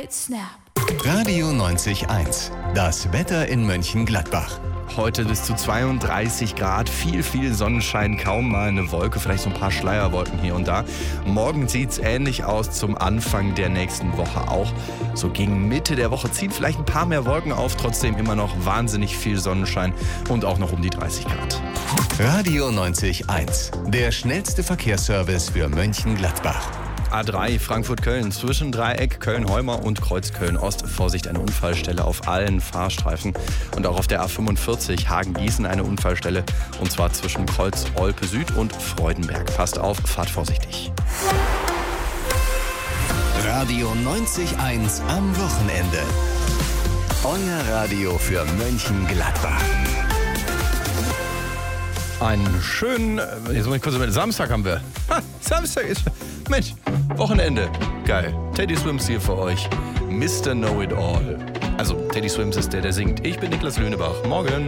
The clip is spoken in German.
get snapped. Radio 90.1, das Wetter in Mönchengladbach. Heute bis zu 32 Grad, viel Sonnenschein, kaum mal eine Wolke, vielleicht so ein paar Schleierwolken hier und da. Morgen sieht es ähnlich aus zum Anfang der nächsten Woche auch. So gegen Mitte der Woche ziehen vielleicht ein paar mehr Wolken auf, trotzdem immer noch wahnsinnig viel Sonnenschein und auch noch um die 30 Grad. Radio 90.1, der schnellste Verkehrsservice für Mönchengladbach. A3 Frankfurt-Köln zwischen Dreieck Köln-Heumer und Kreuz Köln-Ost. Vorsicht, eine Unfallstelle auf allen Fahrstreifen. Und auch auf der A45 Hagen-Gießen eine Unfallstelle. Und zwar zwischen Kreuz-Olpe-Süd und Freudenberg. Passt auf, fahrt vorsichtig. Radio 90.1 am Wochenende. Euer Radio für Mönchengladbach. Einen schönen, jetzt muss ich kurz überlegen, Samstag haben wir. Samstag ist, Mensch, Wochenende. Geil. Teddy Swims hier für euch. Mr. Know-It-All. Also, Teddy Swims ist der singt. Ich bin Niklas Lönebach. Morgen.